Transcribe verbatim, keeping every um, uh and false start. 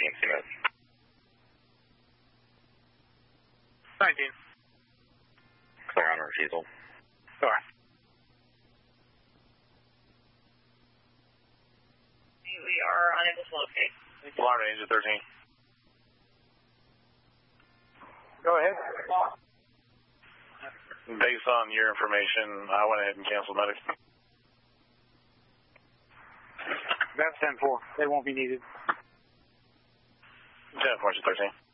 E M C mode. nineteen. Clear on refusal. Sorry. We are unable to locate. Alarm to engine thirteen. Go ahead. Based on your information, I went ahead and canceled medics. That's ten four. They won't be needed. ten four, thirteen.